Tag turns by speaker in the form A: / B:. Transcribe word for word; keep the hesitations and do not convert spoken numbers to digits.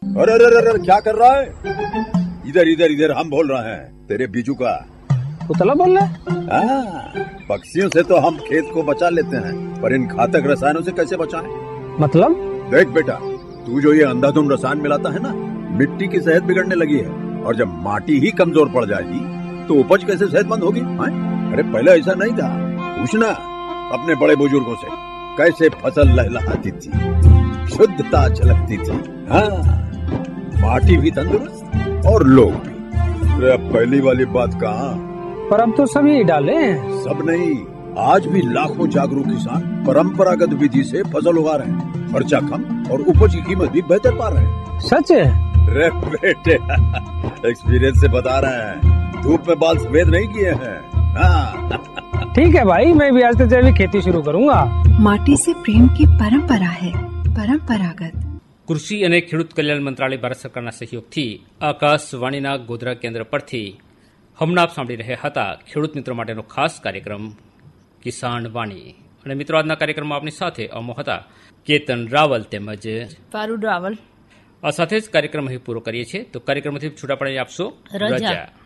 A: अरे अरे अरे क्या कर रहा है? इधर इधर इधर हम बोल रहे हैं तेरे बीजू का।
B: पुतला बोल रहा है?
A: हाँ, पक्षियों से तो हम खेत को बचा लेते हैं, पर इन घातक रसायनों से कैसे बचाएं?
B: मतलब?
A: देख बेटा, तू जो ये अंधाधुंध रसायन मिलाता है ना, मिट्टी की सेहत बिगड़ने लगी है। और जब माटी ही कमजोर पड़ जाएगी तो उपज कैसे सेहतमंद होगी? अरे पहले ऐसा नहीं था। पूछना अपने बड़े बुजुर्गों से, कैसे फसल लहलहाती थी, शुद्धता झलकती थी। हाँ, माटी भी तंदुरुस्त और लोग भी। अरे पहली वाली बात कहाँ?
B: पर अब तो सभी डाले हैं।
A: सब नहीं, आज भी लाखों जागरूक किसान परंपरागत विधि से फसल उगा रहे हैं। खर्चा कम और उपज की कीमत भी बेहतर पा रहे हैं।
B: सच है?
A: रे बेटे, एक्सपीरियंस से बता रहे हैं, धूप में बाल सफेद नहीं किए हैं। हाँ।
B: ठीक है भाई, मैं भी आज से जैविक खेती शुरू करूंगा।
C: माटी से प्रेम की परंपरा है પરંપરાગત।
D: કૃષિ અને ખેડૂત કલ્યાણ મંત્રાલય ભારત સરકારના સહયોગથી આકાશવાણીના ગોધરા કેન્દ્ર પરથી હમણાં આપ સાંભળી રહ્યા હતા ખેડૂત મિત્રો માટેનો ખાસ કાર્યક્રમ કિસાન વાણી। અને મિત્રો આજના કાર્યક્રમમાં આપની સાથે અમો હતા કેતન રાવલ તેમજ
E: ફારૂડ રાવલ।
D: આ સાથે જ કાર્યક્રમ અહીં પૂરો કરીએ છીએ, તો કાર્યક્રમથી છૂટા પડી આપશો રજા।